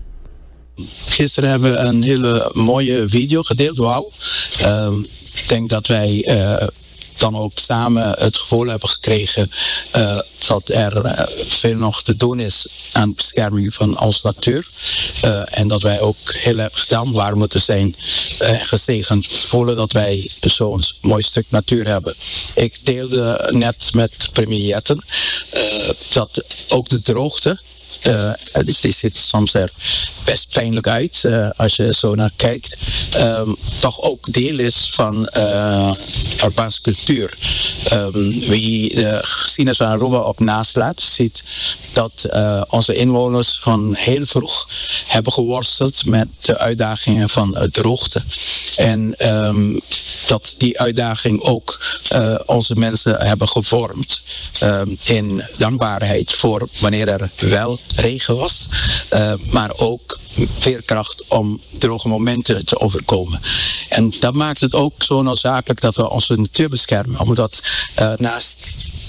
Gisteren hebben we een hele mooie video gedeeld, wauw. Um, ik denk dat wij uh, dan ook samen het gevoel hebben gekregen uh, dat er uh, veel nog te doen is aan de bescherming van onze natuur. Uh, en dat wij ook heel erg dankbaar moeten zijn en uh, gezegend voelen dat wij zo'n mooi stuk natuur hebben. Ik deelde net met premier Jetten uh, dat ook de droogte, Uh, die ziet soms er best pijnlijk uit uh, als je zo naar kijkt. Um, toch ook deel is van uh, Urbaanse cultuur. Um, wie de geschiedenis van Aruba op naslaat, ziet dat uh, onze inwoners van heel vroeg hebben geworsteld met de uitdagingen van uh, droogte. En um, dat die uitdaging ook uh, onze mensen hebben gevormd. Um, in dankbaarheid voor wanneer er wel regen was, uh, maar ook veerkracht om droge momenten te overkomen. En dat maakt het ook zo noodzakelijk dat we onze natuur beschermen, omdat uh, naast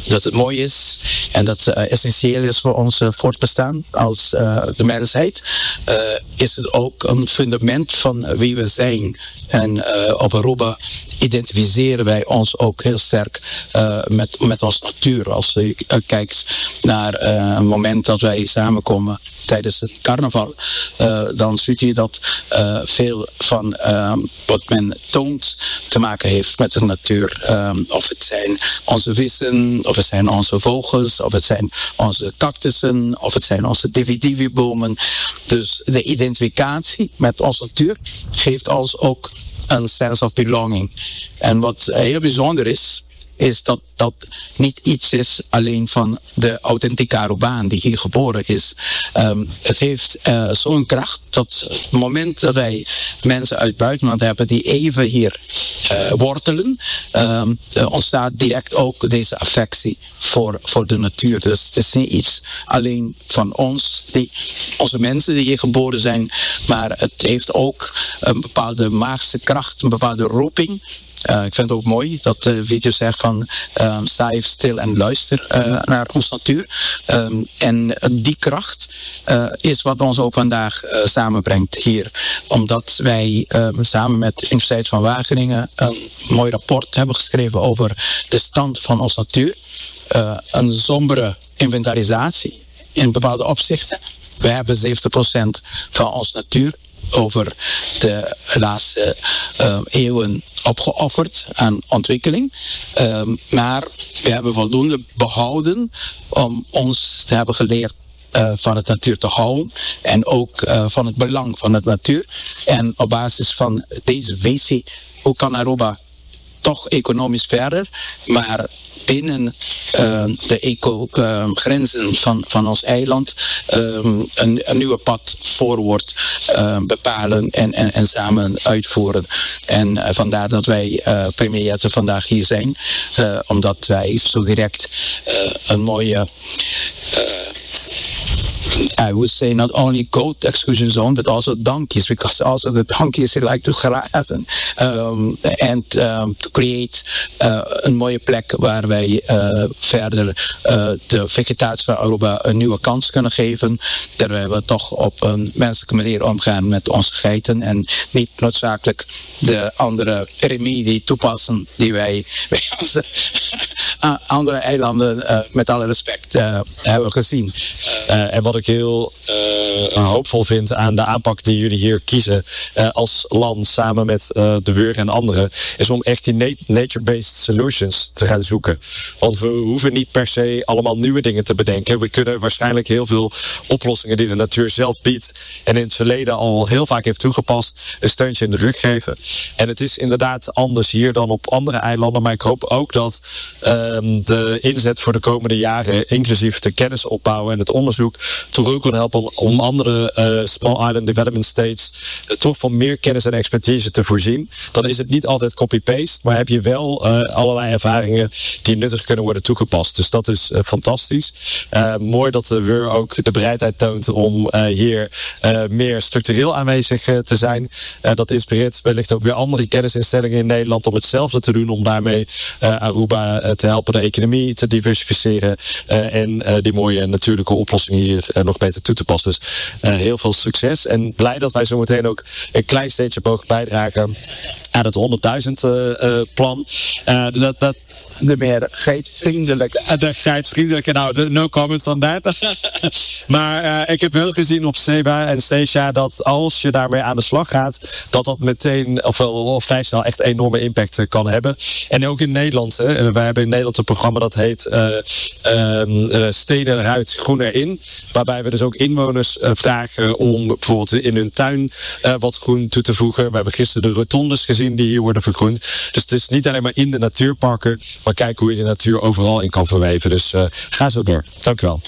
dat het mooi is en dat het uh, essentieel is voor ons uh, voortbestaan als uh, de mensheid, uh, is het ook een fundament van wie we zijn. En uh, op Aruba identificeren wij ons ook heel sterk uh, met, met onze natuur. Als je uh, kijkt naar uh, een moment dat wij samenkomen tijdens het carnaval, uh, dan ziet je dat uh, veel van uh, wat men toont te maken heeft met de natuur. Uh, of het zijn onze vissen, of het zijn onze vogels, of het zijn onze cactussen, of het zijn onze dividivibomen. Dus de identificatie met onze natuur geeft ons ook een sense of belonging. En wat heel bijzonder is, is dat dat niet iets is alleen van de authentieke Arubaan die hier geboren is. Um, het heeft uh, zo'n kracht dat het moment dat wij mensen uit het buitenland hebben die even hier uh, wortelen, um, uh, ontstaat direct ook deze affectie voor, voor de natuur. Dus het is niet iets alleen van ons, die, onze mensen die hier geboren zijn, maar het heeft ook een bepaalde magische kracht, een bepaalde roeping. Uh, ik vind het ook mooi dat de video zegt van um, sta even stil en luister uh, naar onze natuur. Um, en die kracht uh, is wat ons ook vandaag uh, samenbrengt hier. Omdat wij uh, samen met de Universiteit van Wageningen een mooi rapport hebben geschreven over de stand van onze natuur. Uh, een sombere inventarisatie in bepaalde opzichten. We hebben zeventig procent van onze natuur over de laatste uh, eeuwen opgeofferd aan ontwikkeling. Um, maar we hebben voldoende behouden om ons te hebben geleerd Uh, van het natuur te houden en ook uh, van het belang van het natuur. En op basis van deze visie, hoe kan Aruba toch economisch verder, maar binnen uh, de eco-grenzen uh, van, van ons eiland um, een, een nieuwe pad voorwaarts uh, bepalen en, en, en samen uitvoeren. En uh, vandaar dat wij uh, premier Jette vandaag hier zijn, uh, omdat wij zo direct uh, een mooie uh, I would say not only goat exclusion zone, but also donkeys, because also the donkeys they like to grazen. Um, and um, to create uh, een mooie plek waar wij uh, verder uh, de vegetatie van Aruba een nieuwe kans kunnen geven. Terwijl we toch op een menselijke manier omgaan met onze geiten en niet noodzakelijk de andere remedie toepassen die wij bij onze andere eilanden uh, met alle respect uh, hebben gezien. Uh, en wat ik heel uh, hoopvol vind aan de aanpak die jullie hier kiezen uh, als land samen met uh, de W U R en anderen, is om echt die nat- nature-based solutions te gaan zoeken. Want we hoeven niet per se allemaal nieuwe dingen te bedenken. We kunnen waarschijnlijk heel veel oplossingen die de natuur zelf biedt en in het verleden al heel vaak heeft toegepast, een steuntje in de rug geven. En het is inderdaad anders hier dan op andere eilanden, maar ik hoop ook dat um, de inzet voor de komende jaren, inclusief de kennisopbouw en het onderzoek, toch ook kan helpen om andere uh, small island development states uh, toch van meer kennis en expertise te voorzien. Dan is het niet altijd copy-paste, maar heb je wel uh, allerlei ervaringen die nuttig kunnen worden toegepast. Dus dat is uh, fantastisch. Uh, mooi dat de W U R ook de bereidheid toont om uh, hier uh, meer structureel aanwezig uh, te zijn. Uh, dat inspireert wellicht ook weer andere kennisinstellingen in Nederland om hetzelfde te doen, om daarmee uh, Aruba uh, te helpen de economie te diversificeren uh, en uh, die mooie natuurlijke oplossingen hier uh, nog beter toe te passen. Dus uh, heel veel succes en blij dat wij zo meteen ook een klein steentje mogen bijdragen aan het honderdduizend uh, uh, plan. Uh, dat, dat, de meer geitvriendelijke. Uh, de geitvriendelijke, nou, no comments on that. Maar uh, ik heb wel gezien op Seba en Stacia dat als je daarmee aan de slag gaat, dat dat meteen, of, of vrij snel, echt enorme impact uh, kan hebben. En ook in Nederland, hè, wij hebben in Nederland een programma dat heet uh, uh, uh, Steden eruit, groen erin. Waarbij we dus ook inwoners uh, vragen om bijvoorbeeld in hun tuin uh, wat groen toe te voegen. We hebben gisteren de rotondes gezien die hier worden vergroend. Dus het is niet alleen maar in de natuurparken, maar kijk hoe je de natuur overal in kan verweven. Dus uh, ga zo door. Dank u wel.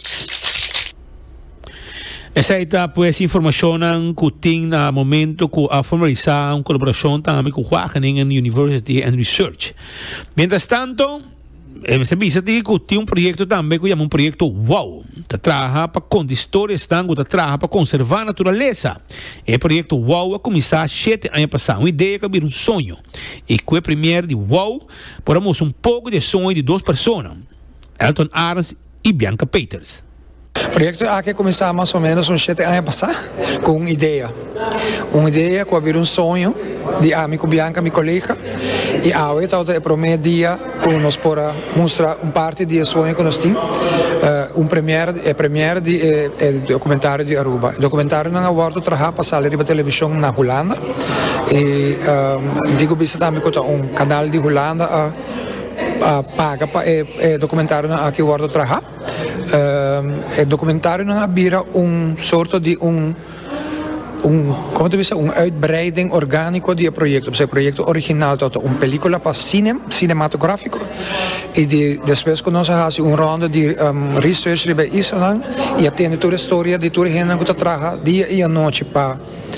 Essa é pues informação que tem na momento que a formalizar uma colaboração também com Wageningen University and Research. Mientras tanto, você visa que tem um projeto também que chama um projeto WOW. Que trabalha para contar histórias, que trabalha para conservar a natureza. O projeto WOW começou há sete anos passados. Uma ideia que virou um sonho. E que o primeiro de WOW, podemos um pouco de sonho de duas pessoas. Elton Arens e Bianca Peters. O projeto aqui começou mais ou menos uns sete anos passados com uma ideia. Uma ideia com abrir um sonho de amigo Bianca, minha colega, e agora está o primeiro dia com nós para mostrar uma parte do sonho que nós temos. Uh, um primeiro é primeiro de é, é documentário de Aruba. O documentário não aborda trabalhar para sair para televisão na Holanda. E um, digo que também que um canal de Holanda uh, uh, paga para é, é documentário aqui aborda trabalhar. Uh, é documentário não abira um sorto de um um, como te dice, een uitbreiding orgánico do projeto. O projeto original tot uma película para cinema, cinematográfico e de, depois que nós fazemos uma ronda de um, research sobre Israel e atende toda a história de toda a gente que trabalha dia e noite para